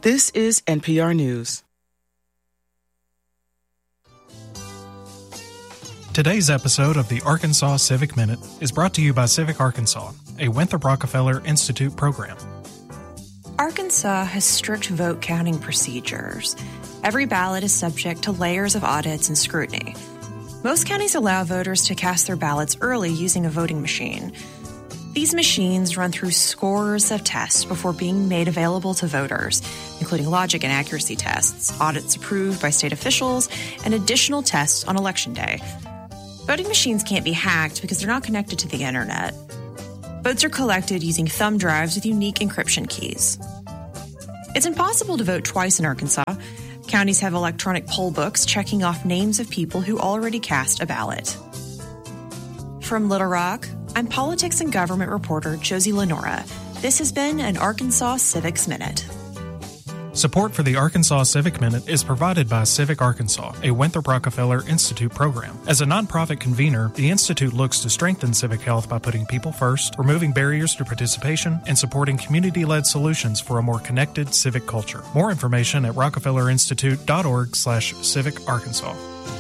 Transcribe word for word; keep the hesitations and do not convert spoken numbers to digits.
This is N P R News. Today's episode of the Arkansas Civic Minute is brought to you by Civic Arkansas, a Winthrop Rockefeller Institute program. Arkansas has strict vote counting procedures. Every ballot is subject to layers of audits and scrutiny. Most counties allow voters to cast their ballots early using a voting machine. These machines run through scores of tests before being made available to voters, including logic and accuracy tests, audits approved by state officials, and additional tests on Election Day. Voting machines can't be hacked because they're not connected to the internet. Votes are collected using thumb drives with unique encryption keys. It's impossible to vote twice in Arkansas. Counties have electronic poll books checking off names of people who already cast a ballot. From Little Rock, I'm politics and government reporter Josie Lenora. This has been an Arkansas Civics Minute. Support for the Arkansas Civic Minute is provided by Civic Arkansas, a Winthrop Rockefeller Institute program. As a nonprofit convener, the Institute looks to strengthen civic health by putting people first, removing barriers to participation, and supporting community-led solutions for a more connected civic culture. More information at rockefellerinstitute.org slash civic Arkansas.